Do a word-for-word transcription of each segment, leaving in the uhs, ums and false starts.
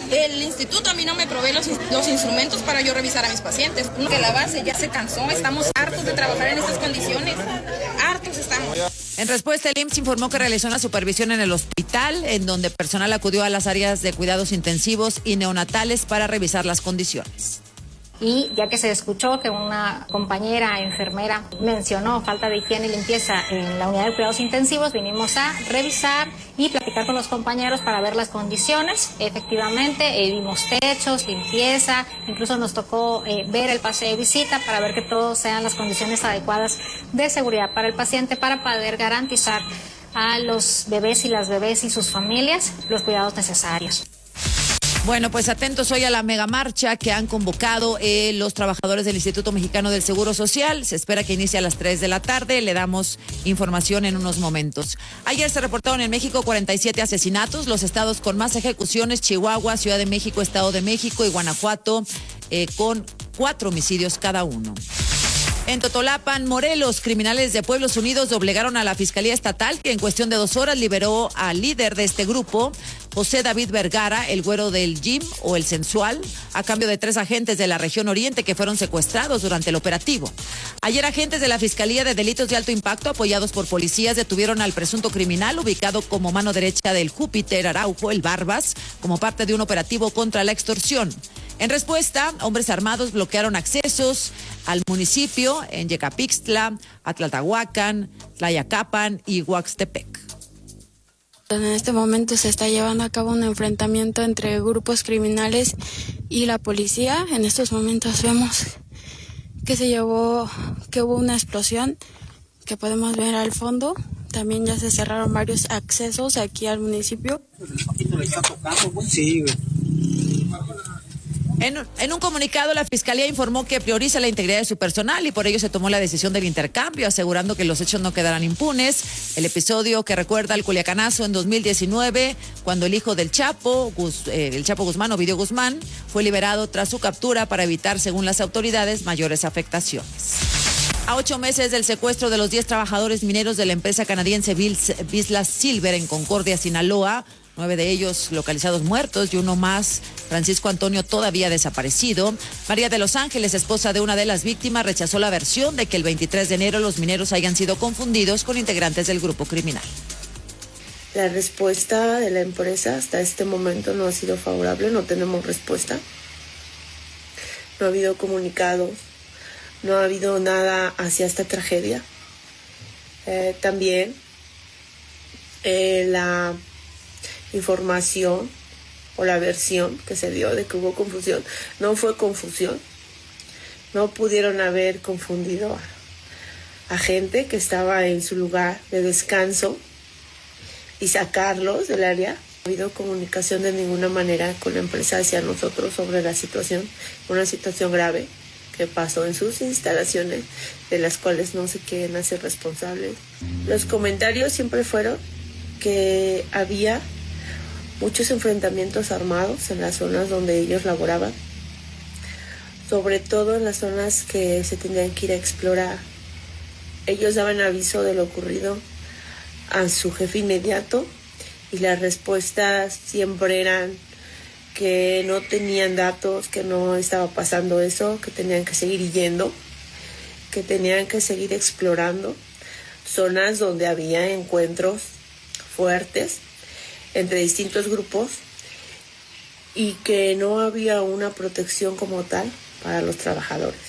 El instituto a mí no me provee los, los instrumentos para yo revisar a mis pacientes. Que la base ya se cansó, estamos hartos de trabajar en estas condiciones. Hartos estamos. En respuesta, el I M S S informó que realizó una supervisión en el hospital, en donde personal acudió a las áreas de cuidados intensivos y neonatales para revisar las condiciones. Y ya que se escuchó que una compañera enfermera mencionó falta de higiene y limpieza en la unidad de cuidados intensivos, vinimos a revisar y platicar con los compañeros para ver las condiciones. Efectivamente, eh, vimos techos, limpieza, incluso nos tocó eh, ver el pase de visita para ver que todos sean las condiciones adecuadas de seguridad para el paciente, para poder garantizar a los bebés y las bebés y sus familias los cuidados necesarios. Bueno, pues atentos hoy a la megamarcha que han convocado eh, los trabajadores del Instituto Mexicano del Seguro Social. Se espera que inicie a las tres de la tarde. Le damos información en unos momentos. Ayer se reportaron en México cuarenta y siete asesinatos. Los estados con más ejecuciones: Chihuahua, Ciudad de México, Estado de México y Guanajuato, eh, con cuatro homicidios cada uno. En Totolapan, Morelos, criminales de Pueblos Unidos doblegaron a la Fiscalía Estatal, que en cuestión de dos horas liberó al líder de este grupo, José David Vergara, el güero del gym o el sensual, a cambio de tres agentes de la región oriente que fueron secuestrados durante el operativo. Ayer, agentes de la Fiscalía de Delitos de Alto Impacto, apoyados por policías, detuvieron al presunto criminal ubicado como mano derecha del Júpiter Araujo, el Barbas, como parte de un operativo contra la extorsión. En respuesta, hombres armados bloquearon accesos al municipio en Yecapixtla, Atlaltahuacán, Tlayacapan y Huaxtepec. En este momento se está llevando a cabo un enfrentamiento entre grupos criminales y la policía. En estos momentos vemos que se llevó, que hubo una explosión que podemos ver al fondo. También ya se cerraron varios accesos aquí al municipio. Sí, güey. En, en un comunicado, la Fiscalía informó que prioriza la integridad de su personal y por ello se tomó la decisión del intercambio, asegurando que los hechos no quedarán impunes. El episodio que recuerda al Culiacanazo en dos mil diecinueve, cuando el hijo del Chapo, Gus, eh, el Chapo Guzmán, Ovidio Guzmán, fue liberado tras su captura para evitar, según las autoridades, mayores afectaciones. A ocho meses del secuestro de los diez trabajadores mineros de la empresa canadiense Vizsla Silver en Concordia, Sinaloa, nueve de ellos localizados muertos y uno más, Francisco Antonio, todavía desaparecido. María de los Ángeles, esposa de una de las víctimas, rechazó la versión de que el veintitrés de enero los mineros hayan sido confundidos con integrantes del grupo criminal. La respuesta de la empresa hasta este momento no ha sido favorable, no tenemos respuesta. No ha habido comunicados, no ha habido nada hacia esta tragedia. Eh, también eh, la información o la versión que se dio de que hubo confusión no fue confusión, no pudieron haber confundido a, a gente que estaba en su lugar de descanso y sacarlos del área. No ha habido comunicación de ninguna manera con la empresa hacia nosotros sobre la situación, una situación grave que pasó en sus instalaciones, de las cuales no se quieren hacer responsables. Los comentarios siempre fueron que había muchos enfrentamientos armados en las zonas donde ellos laboraban, sobre todo en las zonas que se tendrían que ir a explorar. Ellos daban aviso de lo ocurrido a su jefe inmediato y las respuestas siempre eran que no tenían datos, que no estaba pasando eso, que tenían que seguir yendo, que tenían que seguir explorando zonas donde había encuentros fuertes entre distintos grupos y que no había una protección como tal para los trabajadores.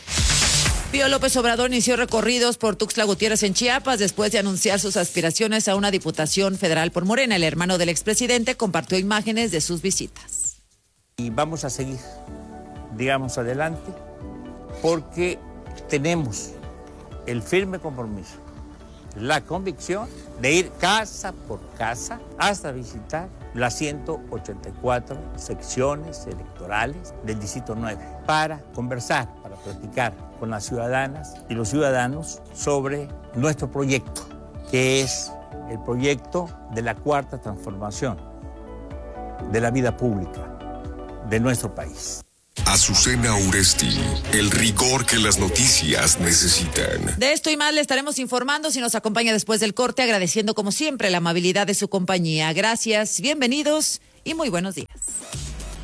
Pío López Obrador inició recorridos por Tuxtla Gutiérrez en Chiapas después de anunciar sus aspiraciones a una diputación federal por Morena. El hermano del expresidente compartió imágenes de sus visitas. Y vamos a seguir, digamos, adelante, porque tenemos el firme compromiso, la convicción de ir casa por casa hasta visitar las ciento ochenta y cuatro secciones electorales del Distrito nueve para conversar, para platicar con las ciudadanas y los ciudadanos sobre nuestro proyecto, que es el proyecto de la cuarta transformación de la vida pública de nuestro país. Azucena Uresti, el rigor que las noticias necesitan. De esto y más le estaremos informando si nos acompaña después del corte, agradeciendo como siempre la amabilidad de su compañía. Gracias, bienvenidos y muy buenos días.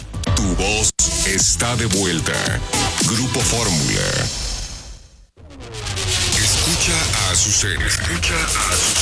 voz está de vuelta. Grupo Fórmula. Escucha a Azucena. Escucha a Azucena.